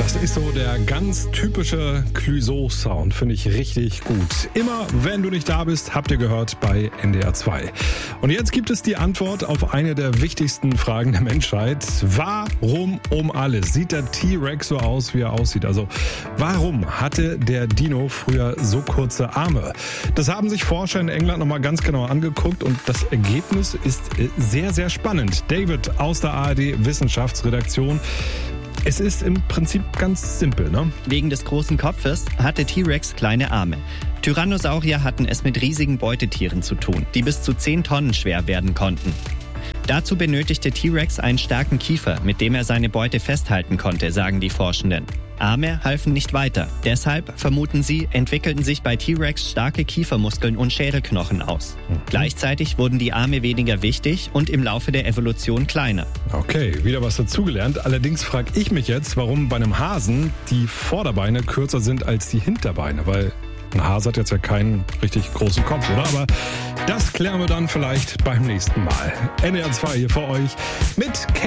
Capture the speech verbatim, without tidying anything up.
Das ist so der ganz typische Clouseau-Sound, finde ich richtig gut. Immer, wenn du nicht da bist, habt ihr gehört bei N D R zwei. Und jetzt gibt es die Antwort auf eine der wichtigsten Fragen der Menschheit. Warum um alles sieht der T-Rex so aus, wie er aussieht? Also, warum hatte der Dino früher so kurze Arme? Das haben sich Forscher in England nochmal ganz genau angeguckt und das Ergebnis ist sehr, sehr spannend. David aus der A R D-Wissenschaftsredaktion. Es ist im Prinzip ganz simpel, ne? Wegen des großen Kopfes hatte T-Rex kleine Arme. Tyrannosaurier hatten es mit riesigen Beutetieren zu tun, die bis zu zehn Tonnen schwer werden konnten. Dazu benötigte T-Rex einen starken Kiefer, mit dem er seine Beute festhalten konnte, sagen die Forschenden. Arme halfen nicht weiter. Deshalb, vermuten sie, entwickelten sich bei T-Rex starke Kiefermuskeln und Schädelknochen aus. Mhm. Gleichzeitig wurden die Arme weniger wichtig und im Laufe der Evolution kleiner. Okay, wieder was dazugelernt. Allerdings frage ich mich jetzt, warum bei einem Hasen die Vorderbeine kürzer sind als die Hinterbeine, weil ein Hase hat jetzt ja keinen richtig großen Kopf, oder? Aber das klären wir dann vielleicht beim nächsten Mal. N D R zwei hier für euch mit K